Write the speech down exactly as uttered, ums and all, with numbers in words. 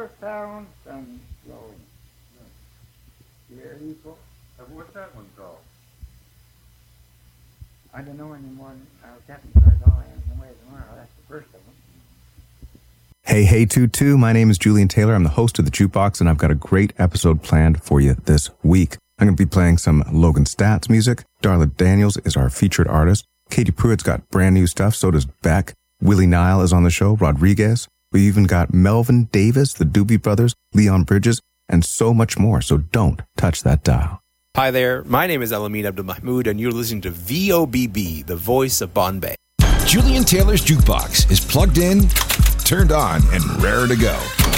four sounds and flowing. Here you go. What's that one called? I don't know anymore. I was having to start all in the way tomorrow. That's the first of them. Hey, hey, Tutu. My name is Julian Taylor. I'm the host of The Jukebox, and I've got a great episode planned for you this week. I'm going to be playing some Logan Stats music. Darla Daniels is our featured artist. Katie Pruitt's got brand new stuff. So does Beck. Willie Nile is on the show. Rodriguez. We even got Melvin Davis, the Doobie Brothers, Leon Bridges, and so much more. So don't touch that dial. Hi there. My name is Alamin Abdul Mahmoud, and you're listening to V O B B, the voice of Bombay. Julian Taylor's Jukebox is plugged in, turned on, and raring to go.